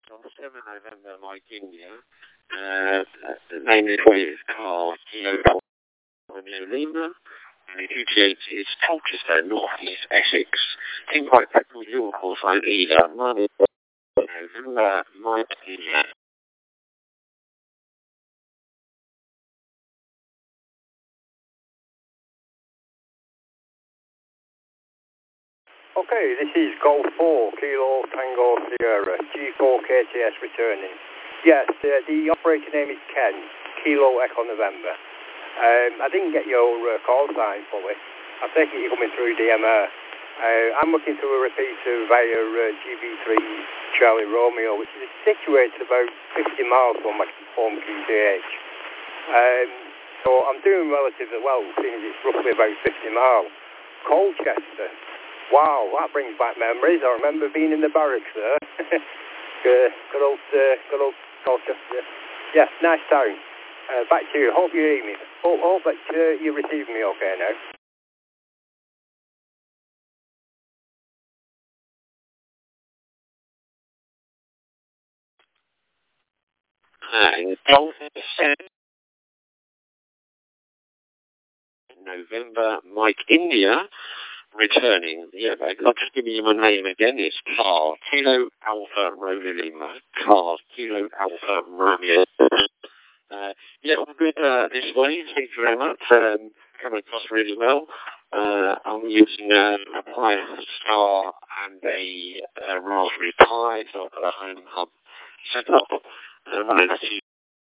On the 7th of November, Mike India, the name of the plate is Carl Kilo Romeo Lima, and the UTH is Colchester, North East Essex. Team White Petrol, your call sign either, November, Mike India. Okay, this is Golf 4, Kilo Tango Sierra, G4 KTS returning. Yes, the operator name is Ken, Kilo Echo November. I didn't get your call sign fully. I think you're coming through DMR. I'm looking through a repeater via GB3 Charlie Romeo, which is situated about 50 miles from my home QTH. So I'm doing relatively well, seeing as it's roughly about 50 miles. Colchester. Wow, that brings back memories. I remember being in the barracks there. good old Colchester. Yeah, nice town. Back to you. Hope you hear me. Hope that you receive me okay now. And Golf 7, November, Mike India. Returning, yeah, I'll just give you my name again. It's Carl Kilo Alpha Romeo Lima. Carl Kilo Alpha Romeo. Yeah, I'm good this way. Thank you very much. Coming across really well. I'm using a Pi Star and a Raspberry Pi, so I've got a home hub set up.